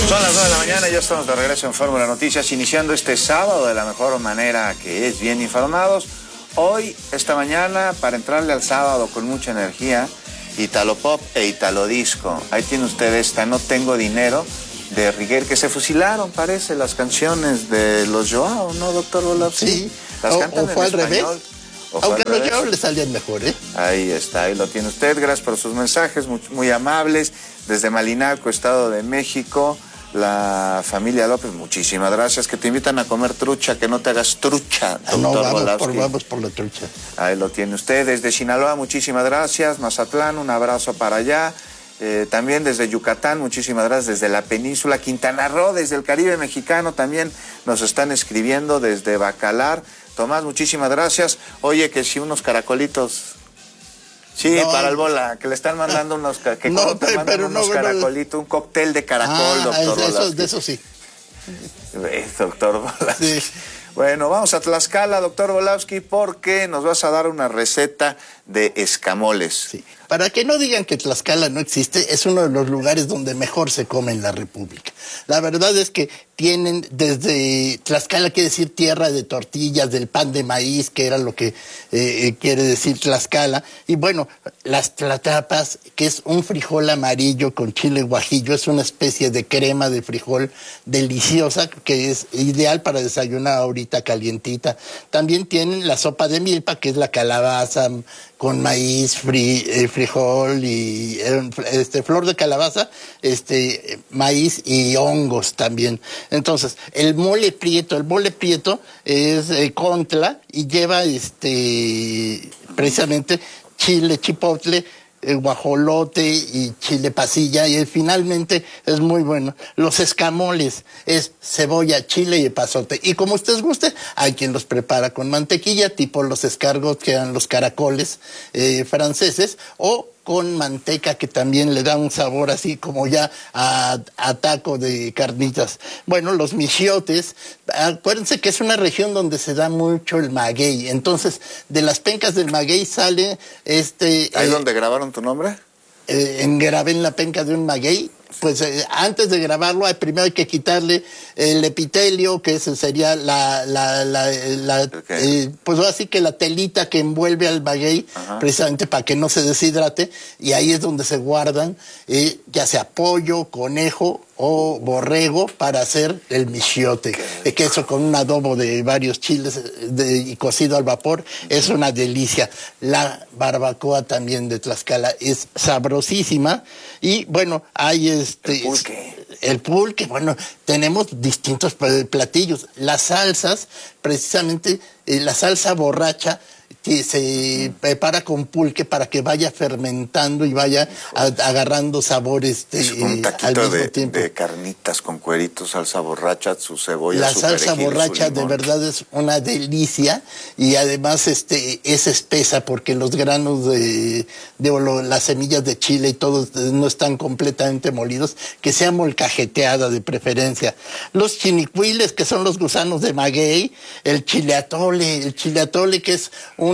Son las 9 de la mañana y ya estamos de regreso en Fórmula Noticias, iniciando este sábado de la mejor manera, que es bien informados. Hoy, esta mañana, para entrarle al sábado con mucha energía, Italo Pop e Italo Disco. Ahí tiene usted esta No Tengo Dinero de Rigueur, que se fusilaron, parece, las canciones de los Joao, ¿no, doctor Volavsky? Sí, las cantan o fue en al español. revés. Aunque a los Joao le salían mejor, ¿eh? Ahí está, ahí lo tiene usted. Gracias por sus mensajes, muy amables. Desde Malinaco, Estado de México, la familia López, muchísimas gracias. Que te invitan a comer trucha, que no te hagas trucha, doctor Volavsky. Vamos por la trucha. Ahí lo tiene usted. Desde Sinaloa, muchísimas gracias. Mazatlán, un abrazo para allá. También desde Yucatán, muchísimas gracias. Desde la península, Quintana Roo, desde el Caribe mexicano también nos están escribiendo. Desde Bacalar, Tomás, muchísimas gracias. Oye, que si unos caracolitos... Sí, no, para el bola, que le están mandando unos, caracolitos, un cóctel de caracol, doctor. De eso sí. Doctor Volavsky. Sí. Bueno, vamos a Tlaxcala, doctor Volavsky, porque nos vas a dar una receta de escamoles. Sí. Para que no digan que Tlaxcala no existe, es uno de los lugares donde mejor se come en la República. La verdad es que tienen desde Tlaxcala, quiere decir tierra de tortillas, del pan de maíz, que era lo que quiere decir Tlaxcala. Y bueno, las tlatlapas, que es un frijol amarillo con chile guajillo, es una especie de crema de frijol deliciosa, que es ideal para desayunar ahorita calientita. También tienen la sopa de milpa, que es la calabaza con maíz, frijol y flor de calabaza, maíz y hongos también. Entonces, el mole prieto es Contla y lleva precisamente chile chipotle, guajolote y chile pasilla, y finalmente es muy bueno. Los escamoles es cebolla, chile y epazote, y como ustedes guste, hay quien los prepara con mantequilla, tipo los escargots, que eran los caracoles franceses, o con manteca, que también le da un sabor así como ya a taco de carnitas. Bueno, los michiotes, acuérdense que es una región donde se da mucho el maguey, entonces de las pencas del maguey sale ¿Ahí donde grabaron tu nombre? Grabé en la penca de un maguey. Pues antes de grabarlo, primero hay que quitarle el epitelio, que ese sería pues así que la telita que envuelve al maguey, precisamente para que no se deshidrate, y ahí es donde se guardan ya sea pollo, conejo o borrego para hacer el michiote, que eso con un adobo de varios chiles y cocido al vapor es una delicia. La barbacoa también de Tlaxcala es sabrosísima, y bueno, hay el pulque, bueno, tenemos distintos platillos. Las salsas, precisamente la salsa borracha, que se prepara con pulque para que vaya fermentando y vaya agarrando sabores un taquito al mismo tiempo. De carnitas con cueritos, salsa borracha, su cebolla, la su salsa perejil, borracha de verdad es una delicia, y además es espesa porque los granos las semillas de chile y todo no están completamente molidos, que sea molcajeteada de preferencia. Los chinicuiles, que son los gusanos de maguey, el chile atole que es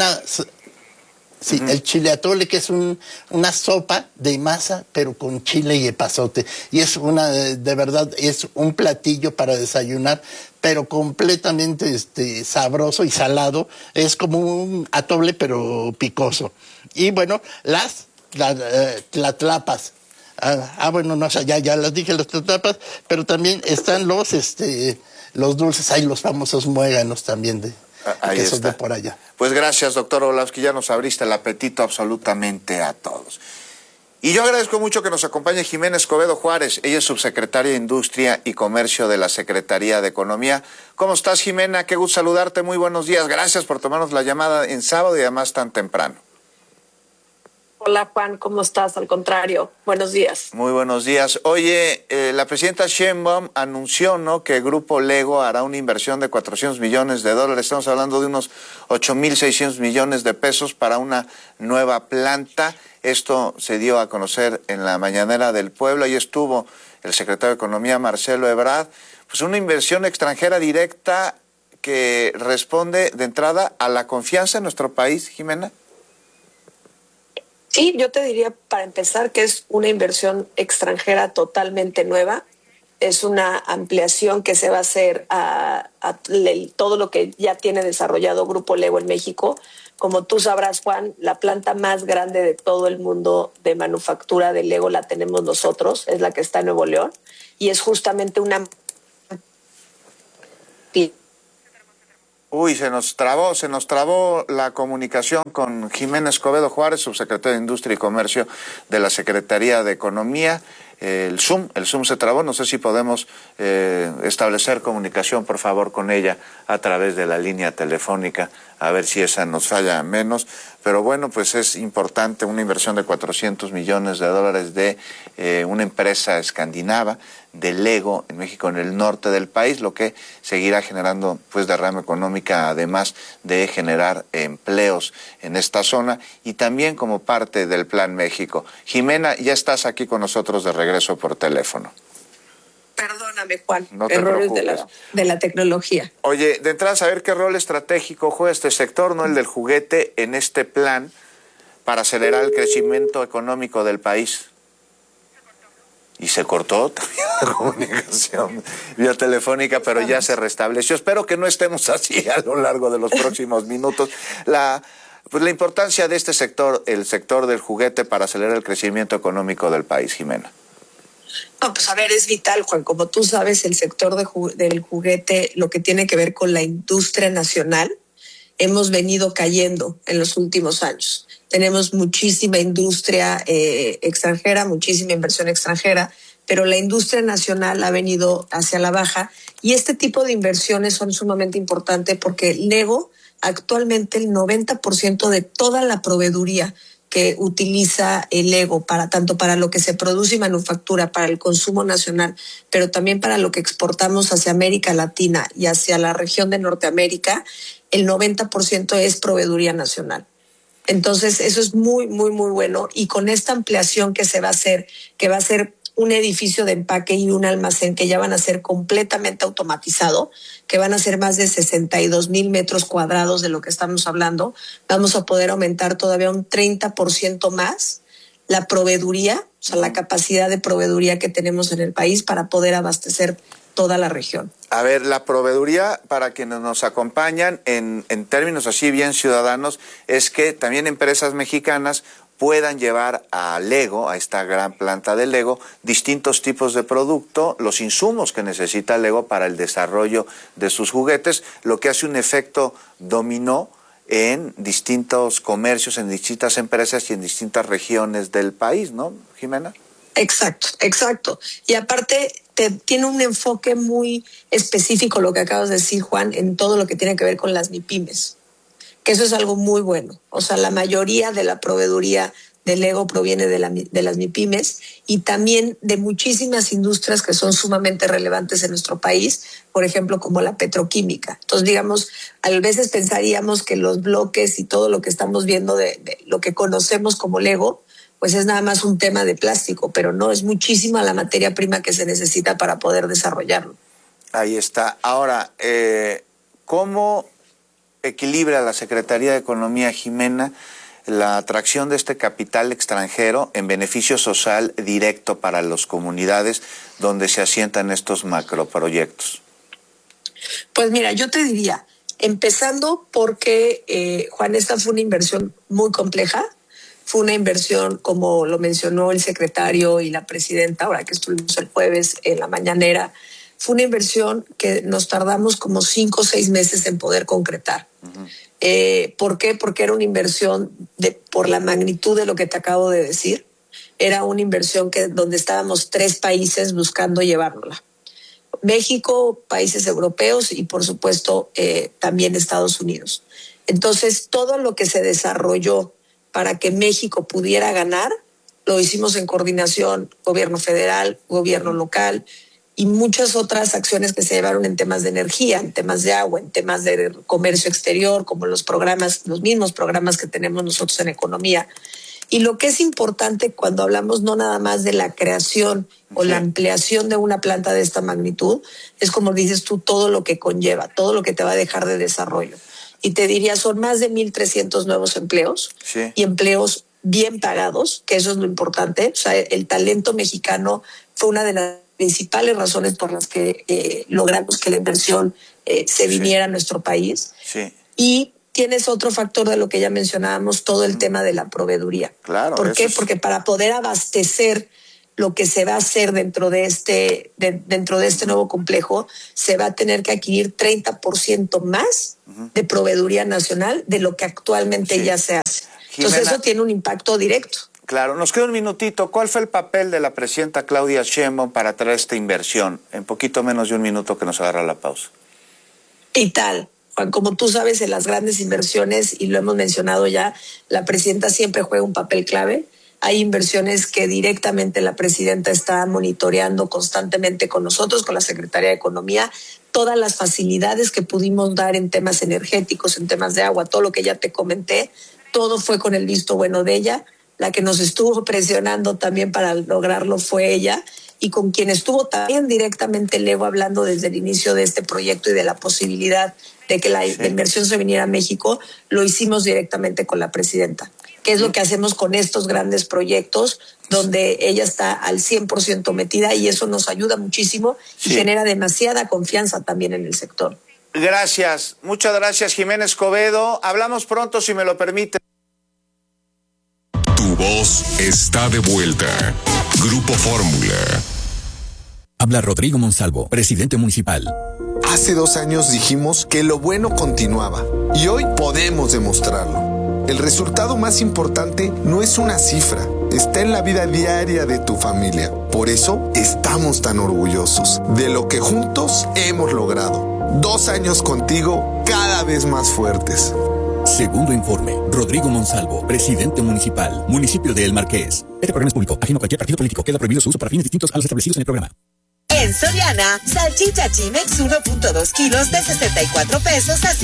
el chile atole, que es una sopa de masa, pero con chile y epazote. Y es de verdad, es un platillo para desayunar, pero completamente sabroso y salado. Es como un atole, pero picoso. Y bueno, las tlatlapas. Bueno, no, ya las dije, las tlatlapas, pero también están los dulces, hay los famosos muéganos también que son de por allá. Pues gracias, doctor Volavsky, ya nos abriste el apetito absolutamente a todos. Y yo agradezco mucho que nos acompañe Jimena Escobedo Juárez. Ella es subsecretaria de Industria y Comercio de la Secretaría de Economía. ¿Cómo estás, Jimena? Qué gusto saludarte, muy buenos días. Gracias por tomarnos la llamada en sábado y además tan temprano. Hola, Juan, ¿cómo estás? Al contrario, buenos días. Muy buenos días. Oye, la presidenta Sheinbaum anunció, ¿no?, que el Grupo Lego hará una inversión de $400 millones. Estamos hablando de unos 8,600 millones de pesos para una nueva planta. Esto se dio a conocer en la mañanera del pueblo. Ahí estuvo el secretario de Economía, Marcelo Ebrard. Pues una inversión extranjera directa que responde de entrada a la confianza en nuestro país, Jimena. Sí, yo te diría para empezar que es una inversión extranjera totalmente nueva. es una ampliación que se va a hacer a todo lo que ya tiene desarrollado Grupo Lego en México. Como tú sabrás, Juan, la planta más grande de todo el mundo de manufactura de Lego la tenemos nosotros, es la que está en Nuevo León, y es justamente una... Uy, se nos trabó la comunicación con Jimena Escobedo Juárez, subsecretaria de Industria y Comercio de la Secretaría de Economía. El Zoom se trabó, no sé si podemos establecer comunicación, por favor, con ella a través de la línea telefónica, a ver si esa nos falla menos. Pero bueno, pues es importante una inversión de $400 millones de una empresa escandinava de Lego en México, en el norte del país, lo que seguirá generando pues derrama económica, además de generar empleos en esta zona y también como parte del Plan México. Jimena, ya estás aquí con nosotros de regreso por teléfono. Perdóname, Juan, no te errores preocupes. de la tecnología. Oye, de entrada, saber qué rol estratégico juega este sector, no el del juguete, en este plan para acelerar el crecimiento económico del país. Y se cortó también la comunicación vía telefónica, pero ya se restableció. Espero que no estemos así a lo largo de los próximos minutos. La importancia de este sector, el sector del juguete, para acelerar el crecimiento económico del país, Jimena. No, pues a ver, es vital, Juan. Como tú sabes, el sector del juguete, lo que tiene que ver con la industria nacional, hemos venido cayendo en los últimos años. Tenemos muchísima industria extranjera, muchísima inversión extranjera, pero la industria nacional ha venido hacia la baja y este tipo de inversiones son sumamente importantes porque Lego, actualmente el 90% de toda la proveeduría que utiliza el Lego tanto para lo que se produce y manufactura, para el consumo nacional, pero también para lo que exportamos hacia América Latina y hacia la región de Norteamérica, el 90% es proveeduría nacional. Entonces, eso es muy, muy, muy bueno. Y con esta ampliación que se va a hacer, que va a ser un edificio de empaque y un almacén que ya van a ser completamente automatizado, que van a ser más de 62,000 metros cuadrados de lo que estamos hablando, vamos a poder aumentar todavía un 30% más la proveeduría, o sea, la capacidad de proveeduría que tenemos en el país para poder abastecer toda la región. A ver, la proveeduría, para quienes nos acompañan, en términos así bien ciudadanos, es que también empresas mexicanas puedan llevar a Lego, a esta gran planta de Lego, distintos tipos de producto, los insumos que necesita Lego para el desarrollo de sus juguetes, lo que hace un efecto dominó en distintos comercios, en distintas empresas y en distintas regiones del país, ¿no, Jimena? Exacto. Y aparte tiene un enfoque muy específico, lo que acabas de decir, Juan, en todo lo que tiene que ver con las MIPYMES, que eso es algo muy bueno. O sea, la mayoría de la proveeduría de Lego proviene de las MIPYMES y también de muchísimas industrias que son sumamente relevantes en nuestro país, por ejemplo, como la petroquímica. Entonces, digamos, a veces pensaríamos que los bloques y todo lo que estamos viendo de lo que conocemos como Lego, pues es nada más un tema de plástico, pero no, es muchísima la materia prima que se necesita para poder desarrollarlo. Ahí está. Ahora, ¿cómo equilibra la Secretaría de Economía, Jimena, la atracción de este capital extranjero en beneficio social directo para las comunidades donde se asientan estos macroproyectos? Pues mira, yo te diría, empezando porque, Juan, esta fue una inversión muy compleja. Fue una inversión, como lo mencionó el secretario y la presidenta, ahora que estuvimos el jueves en la mañanera, fue una inversión que nos tardamos como 5 o 6 meses en poder concretar. Uh-huh. ¿Por qué? Porque era una inversión por la magnitud de lo que te acabo de decir. Era una inversión donde estábamos 3 países buscando llevárnosla. México, países europeos y, por supuesto, también Estados Unidos. Entonces, todo lo que se desarrolló para que México pudiera ganar, lo hicimos en coordinación gobierno federal, gobierno local y muchas otras acciones que se llevaron en temas de energía, en temas de agua, en temas de comercio exterior, como los mismos programas que tenemos nosotros en economía. Y lo que es importante cuando hablamos no nada más de la creación o la ampliación de una planta de esta magnitud, es como dices tú, todo lo que conlleva, todo lo que te va a dejar de desarrollo. Y te diría, son más de 1,300 nuevos empleos y empleos bien pagados, que eso es lo importante. O sea, el talento mexicano fue una de las principales razones por las que logramos que la inversión se viniera a nuestro país. Sí. Y tienes otro factor de lo que ya mencionábamos, todo el tema de la proveeduría. Claro. ¿Por qué? Porque para poder abastecer lo que se va a hacer dentro de este nuevo complejo, se va a tener que adquirir 30% más de proveeduría nacional de lo que actualmente ya se hace. Jimena, entonces eso tiene un impacto directo. Claro, nos queda un minutito. ¿Cuál fue el papel de la presidenta Claudia Sheinbaum para traer esta inversión? En poquito menos de un minuto que nos agarra la pausa. Vital. Juan, como tú sabes, en las grandes inversiones, y lo hemos mencionado ya, la presidenta siempre juega un papel clave. Hay inversiones que directamente la presidenta está monitoreando constantemente con nosotros, con la Secretaría de Economía, todas las facilidades que pudimos dar en temas energéticos, en temas de agua, todo lo que ya te comenté, todo fue con el visto bueno de ella. La que nos estuvo presionando también para lograrlo fue ella, y con quien estuvo también directamente Lego hablando desde el inicio de este proyecto y de la posibilidad de que la inversión se viniera a México, lo hicimos directamente con la presidenta. ¿Qué es lo que hacemos con estos grandes proyectos donde ella está al 100% metida, y eso nos ayuda muchísimo y genera demasiada confianza también en el sector? Gracias, muchas gracias, Jimena Escobedo. Hablamos pronto, si me lo permite. Tu voz está de vuelta. Grupo Fórmula. Habla Rodrigo Monsalvo, presidente municipal. Hace 2 años dijimos que lo bueno continuaba, y hoy podemos demostrarlo. El resultado más importante no es una cifra, está en la vida diaria de tu familia. Por eso estamos tan orgullosos de lo que juntos hemos logrado. 2 años contigo, cada vez más fuertes. Segundo informe, Rodrigo Monsalvo, presidente municipal, municipio de El Marqués. Este programa es público, ajeno a cualquier partido político. Queda prohibido su uso para fines distintos a los establecidos en el programa. En Soriana, salchicha Chimex 1.2 kilos de 64 pesos a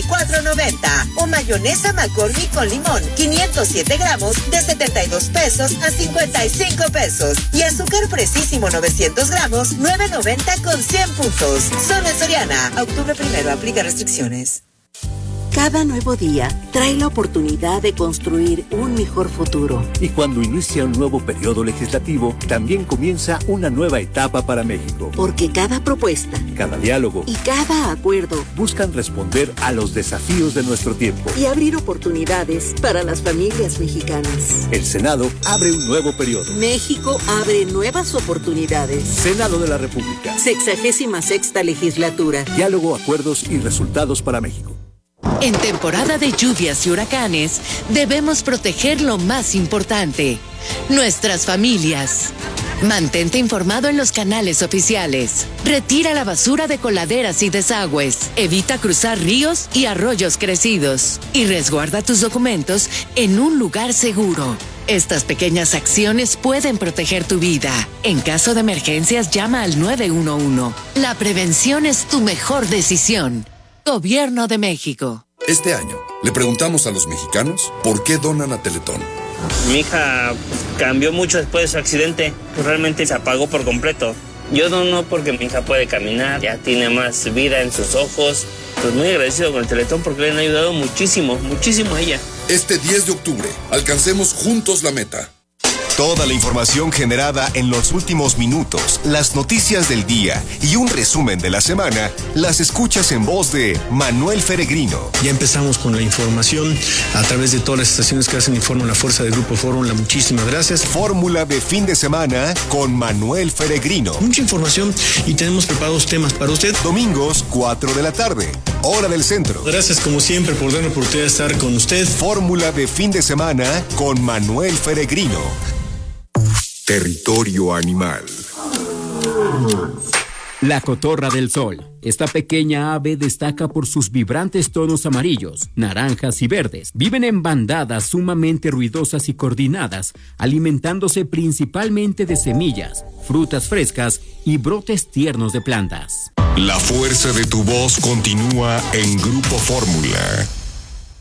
54.90. O mayonesa McCormick con limón, 507 gramos de 72 pesos a 55 pesos. Y azúcar Precisísimo 900 gramos, 9.90 con 100 puntos. Solo en Soriana. Octubre 1, aplica restricciones. Cada nuevo día trae la oportunidad de construir un mejor futuro. Y cuando inicia un nuevo periodo legislativo, también comienza una nueva etapa para México. Porque cada propuesta, cada diálogo y cada acuerdo buscan responder a los desafíos de nuestro tiempo y abrir oportunidades para las familias mexicanas. El Senado abre un nuevo periodo. México abre nuevas oportunidades. Senado de la República. 66ª legislatura. Diálogo, acuerdos y resultados para México. En temporada de lluvias y huracanes, debemos proteger lo más importante, nuestras familias. Mantente informado en los canales oficiales. Retira la basura de coladeras y desagües. Evita cruzar ríos y arroyos crecidos. Y resguarda tus documentos en un lugar seguro. Estas pequeñas acciones pueden proteger tu vida. En caso de emergencias, llama al 911. La prevención es tu mejor decisión. Gobierno de México. Este año le preguntamos a los mexicanos por qué donan a Teletón. Mi hija cambió mucho después de su accidente, pues realmente se apagó por completo. Yo dono porque mi hija puede caminar, ya tiene más vida en sus ojos. Pues muy agradecido con el Teletón porque le han ayudado muchísimo, muchísimo a ella. Este 10 de octubre, alcancemos juntos la meta. Toda la información generada en los últimos minutos, las noticias del día y un resumen de la semana, las escuchas en voz de Manuel Feregrino. Ya empezamos con la información a través de todas las estaciones que hacen informe la fuerza del Grupo Fórmula. Muchísimas gracias. Fórmula de fin de semana con Manuel Feregrino. Mucha información y tenemos preparados temas para usted. Domingos, 4 de la tarde, hora del centro. Gracias como siempre por darme la oportunidad de estar con usted. Fórmula de fin de semana con Manuel Feregrino. Territorio animal. La cotorra del sol. Esta pequeña ave destaca por sus vibrantes tonos amarillos, naranjas y verdes. Viven en bandadas sumamente ruidosas y coordinadas, alimentándose principalmente de semillas, frutas frescas y brotes tiernos de plantas. La fuerza de tu voz continúa en Grupo Fórmula.